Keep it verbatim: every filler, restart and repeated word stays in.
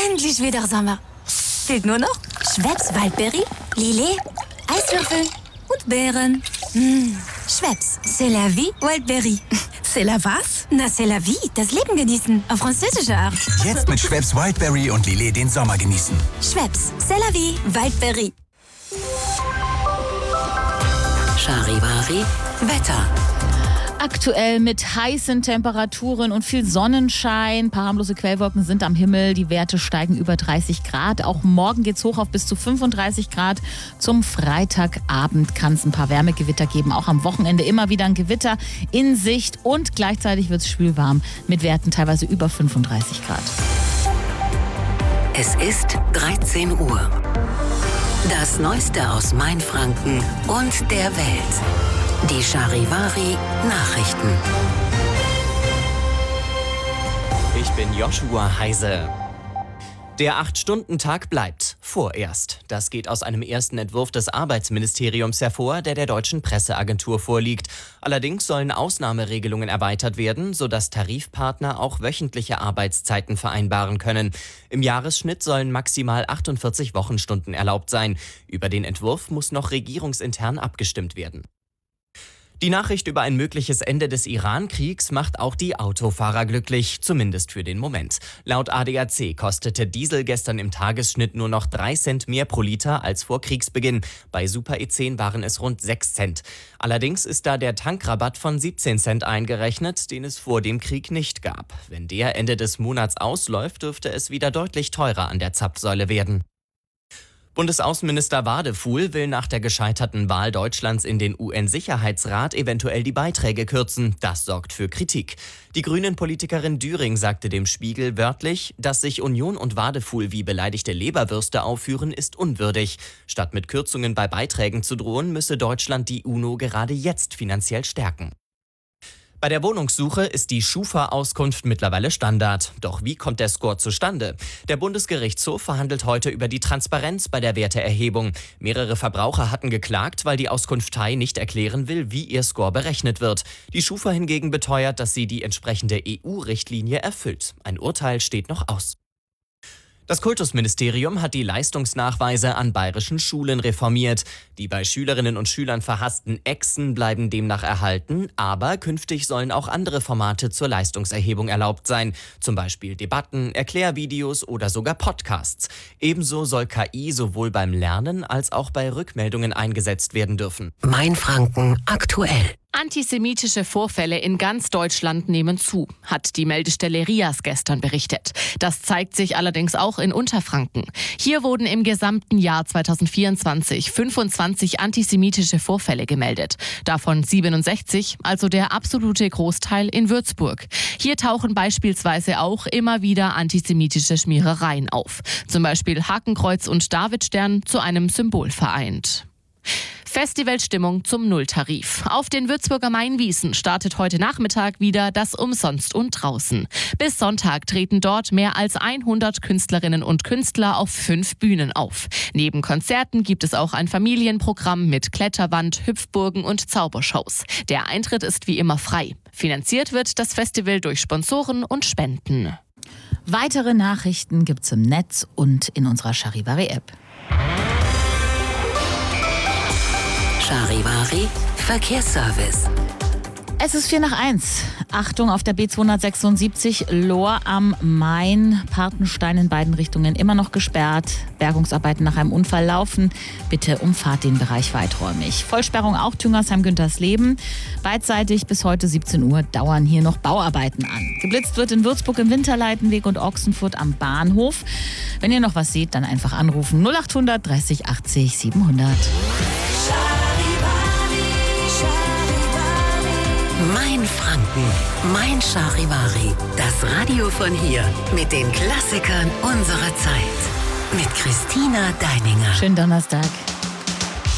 Endlich wieder Sommer. Fehlt nur noch Schweppes Waldberry, Lillet, Eiswürfel und Beeren. Mmh. Schweppes, c'est la vie Waldberry. C'est la was? Na, c'est la vie, das Leben genießen, auf französische Art. Jetzt mit Schweppes Wildberry und Lillet den Sommer genießen. Schweppes, c'est la vie Waldberry. Charivari Wetter. Aktuell mit heißen Temperaturen und viel Sonnenschein. Ein paar harmlose Quellwolken sind am Himmel. Die Werte steigen über dreißig Grad. Auch morgen geht es hoch auf bis zu fünfunddreißig Grad. Zum Freitagabend kann es ein paar Wärmegewitter geben. Auch am Wochenende immer wieder ein Gewitter in Sicht. Und gleichzeitig wird es schwülwarm mit Werten teilweise über fünfunddreißig Grad. Es ist dreizehn Uhr. Das Neueste aus Mainfranken und der Welt. Die Charivari Nachrichten. Ich bin Joshua Heise. Der acht-Stunden-Tag bleibt vorerst. Das geht aus einem ersten Entwurf des Arbeitsministeriums hervor, der der deutschen Presseagentur vorliegt. Allerdings sollen Ausnahmeregelungen erweitert werden, sodass Tarifpartner auch wöchentliche Arbeitszeiten vereinbaren können. Im Jahresschnitt sollen maximal achtundvierzig Wochenstunden erlaubt sein. Über den Entwurf muss noch regierungsintern abgestimmt werden. Die Nachricht über ein mögliches Ende des Iran-Kriegs macht auch die Autofahrer glücklich, zumindest für den Moment. Laut A D A C kostete Diesel gestern im Tagesschnitt nur noch drei Cent mehr pro Liter als vor Kriegsbeginn. Bei Super E zehn waren es rund sechs Cent. Allerdings ist da der Tankrabatt von siebzehn Cent eingerechnet, den es vor dem Krieg nicht gab. Wenn der Ende des Monats ausläuft, dürfte es wieder deutlich teurer an der Zapfsäule werden. Bundesaußenminister Wadefuhl will nach der gescheiterten Wahl Deutschlands in den U N-Sicherheitsrat eventuell die Beiträge kürzen. Das sorgt für Kritik. Die Grünen-Politikerin Düring sagte dem Spiegel wörtlich, dass sich Union und Wadefuhl wie beleidigte Leberwürste aufführen, ist unwürdig. Statt mit Kürzungen bei Beiträgen zu drohen, müsse Deutschland die UNO gerade jetzt finanziell stärken. Bei der Wohnungssuche ist die Schufa-Auskunft mittlerweile Standard. Doch wie kommt der Score zustande? Der Bundesgerichtshof verhandelt heute über die Transparenz bei der Werteerhebung. Mehrere Verbraucher hatten geklagt, weil die Auskunftei nicht erklären will, wie ihr Score berechnet wird. Die Schufa hingegen beteuert, dass sie die entsprechende E U-Richtlinie erfüllt. Ein Urteil steht noch aus. Das Kultusministerium hat die Leistungsnachweise an bayerischen Schulen reformiert. Die bei Schülerinnen und Schülern verhassten Echsen bleiben demnach erhalten, aber künftig sollen auch andere Formate zur Leistungserhebung erlaubt sein. Zum Beispiel Debatten, Erklärvideos oder sogar Podcasts. Ebenso soll K I sowohl beim Lernen als auch bei Rückmeldungen eingesetzt werden dürfen. Mainfranken aktuell. Antisemitische Vorfälle in ganz Deutschland nehmen zu, hat die Meldestelle RIAS gestern berichtet. Das zeigt sich allerdings auch in Unterfranken. Hier wurden im gesamten Jahr zweitausendvierundzwanzig fünfundzwanzig antisemitische Vorfälle gemeldet. Davon siebenundsechzig, also der absolute Großteil in Würzburg. Hier tauchen beispielsweise auch immer wieder antisemitische Schmierereien auf. Zum Beispiel Hakenkreuz und Davidstern zu einem Symbol vereint. Festivalstimmung zum Nulltarif. Auf den Würzburger Mainwiesen startet heute Nachmittag wieder das Umsonst und Draußen. Bis Sonntag treten dort mehr als hundert Künstlerinnen und Künstler auf fünf Bühnen auf. Neben Konzerten gibt es auch ein Familienprogramm mit Kletterwand, Hüpfburgen und Zaubershows. Der Eintritt ist wie immer frei. Finanziert wird das Festival durch Sponsoren und Spenden. Weitere Nachrichten gibt's im Netz und in unserer Charivari-App. Charivari Verkehrsservice. Es ist vier nach eins. Achtung auf der B zweihundertsechsundsiebzig Lohr am Main. Partenstein in beiden Richtungen immer noch gesperrt. Bergungsarbeiten nach einem Unfall laufen. Bitte umfahrt den Bereich weiträumig. Vollsperrung auch Tüngersheim-Güntersleben. Beidseitig bis heute siebzehn Uhr dauern hier noch Bauarbeiten an. Geblitzt wird in Würzburg im Winterleitenweg und Ochsenfurt am Bahnhof. Wenn ihr noch was seht, dann einfach anrufen. null achthundert dreißig achtzig siebenhundert. Mainfranken, Mein Charivari. Das Radio von hier mit den Klassikern unserer Zeit. Mit Christina Deininger. Schönen Donnerstag.